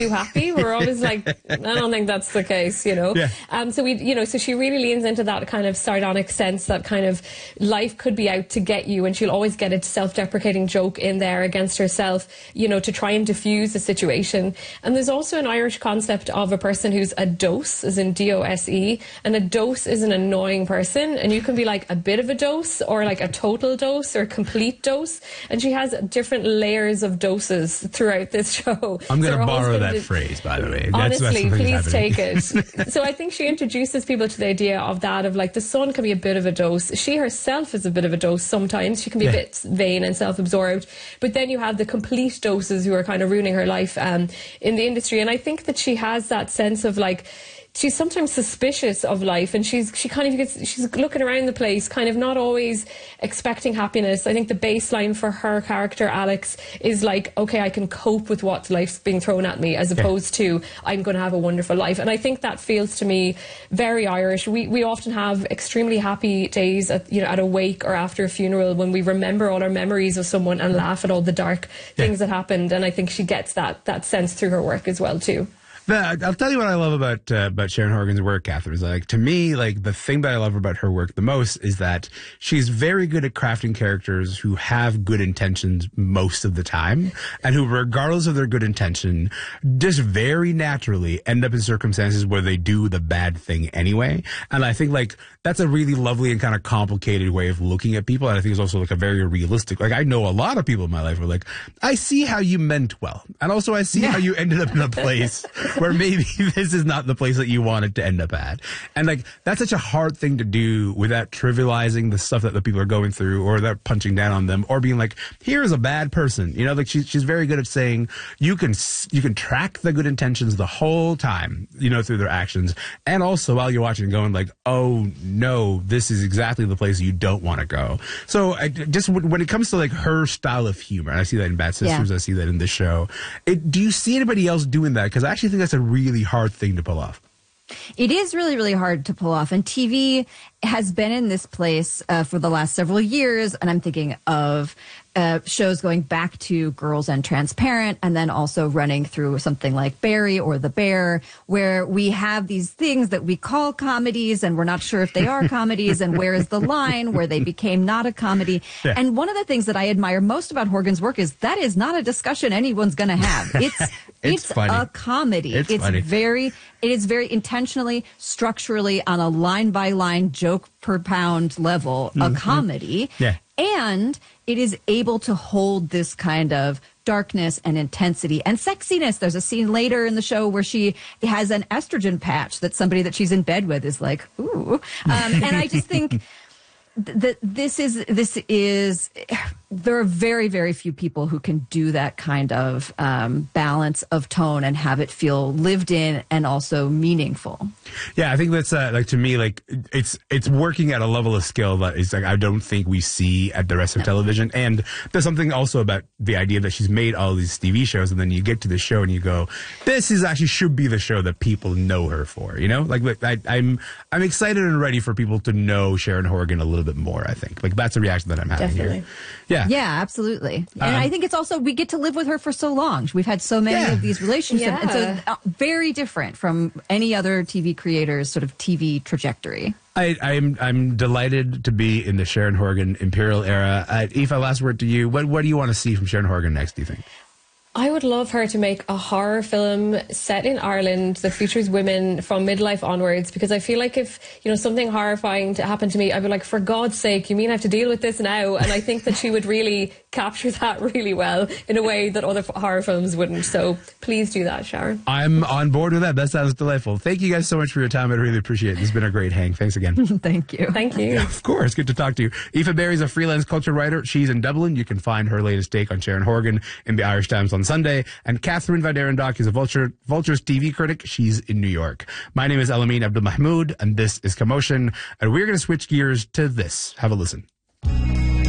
too happy. We're always like, I don't think that's the case, you know. Yeah. So she really leans into that kind of sardonic sense that kind of life could be out to get you, and she'll always get a self-deprecating joke in there against herself, you know, to try and diffuse the situation. And there's also an Irish concept of a person who's a dose, as in D-O-S-E, and a dose is an annoying person, and you can be like a bit of a dose or like a total dose or a complete dose, and she has different layers of doses throughout this show. I'm going to borrow that phrase, by the way. Honestly, please take it. So I think she introduces people to the idea of that, of like the sun can be a bit of a dose. She herself is a bit of a dose sometimes. She can be a bit vain and self-absorbed. But then you have the complete doses who are kind of ruining her life in the industry. And I think that she has that sense of like, she's sometimes suspicious of life, and she's looking around the place, kind of not always expecting happiness. I think the baseline for her character, Alex, is like, okay, I can cope with what life's being thrown at me, as opposed to I'm going to have a wonderful life. And I think that feels to me very Irish. We often have extremely happy days at a wake or after a funeral, when we remember all our memories of someone and laugh at all the dark things that happened. And I think she gets that sense through her work as well too. I'll tell you what I love about Sharon Horgan's work, Catherine. Is like, to me, like, the thing that I love about her work the most is that she's very good at crafting characters who have good intentions most of the time, and who, regardless of their good intention, just very naturally end up in circumstances where they do the bad thing anyway. And I think, like, that's a really lovely and kind of complicated way of looking at people. And I think it's also like a very realistic, like, I know a lot of people in my life who are like, I see how you meant well. And also I see how you ended up in a place where maybe this is not the place that you wanted to end up at. And like, that's such a hard thing to do without trivializing the stuff that the people are going through, or without punching down on them, or being like, here is a bad person. You know, like she's very good at saying you can track the good intentions the whole time, you know, through their actions. And also while you're watching, going like, oh no, this is exactly the place you don't want to go. So just when it comes to like her style of humor, and I see that in Bad Sisters, I see that in this show. Do you see anybody else doing that? Because I actually think that's a really hard thing to pull off. It is really, really hard to pull off. And TV has been in this place for the last several years. And I'm thinking of shows going back to Girls and Transparent, and then also running through something like Barry or The Bear, where we have these things that we call comedies, and we're not sure if they are comedies, and where is the line where they became not a comedy. Yeah. And one of the things that I admire most about Horgan's work is that is not a discussion anyone's going to have. It's a comedy. It is very intentionally, structurally, on a line-by-line, joke-per-pound level, a comedy. Yeah. And it is able to hold this kind of darkness and intensity and sexiness. There's a scene later in the show where she has an estrogen patch that somebody that she's in bed with is like, ooh. And I just think that this is there are very, very few people who can do that kind of balance of tone and have it feel lived in and also meaningful. Yeah, I think that's like, to me, like it's working at a level of skill that is like I don't think we see at the rest of television. And there's something also about the idea that she's made all these TV shows, and then you get to the show and you go, this is actually should be the show that people know her for. You know, like I'm excited and ready for people to know Sharon Horgan a little bit more. I think like that's a reaction that I'm having here. Yeah, absolutely. And I think it's also, we get to live with her for so long. We've had so many of these relationships. And so very different from any other TV creator's sort of TV trajectory. I'm delighted to be in the Sharon Horgan Imperial era. Aoife, last word to you. What do you want to see from Sharon Horgan next, do you think? I would love her to make a horror film set in Ireland that features women from midlife onwards, because I feel like if, something horrifying to happen to me, I'd be like, for God's sake, you mean I have to deal with this now? And I think that she would really capture that really well in a way that other horror films wouldn't. So please do that, Sharon. I'm on board with that. That sounds delightful. Thank you guys so much for your time. I really appreciate it. This has been a great hang. Thanks again. Thank you. Thank you. Yeah, of course. Good to talk to you. Aoife Barry's a freelance culture writer. She's in Dublin. You can find her latest take on Sharon Horgan in the Irish Times on Sunday. And Catherine Van Derendock is a Vulture's TV critic. She's in New York. My name is Elamine Abdul Mahmoud, and this is Commotion. And we're going to switch gears to this. Have a listen.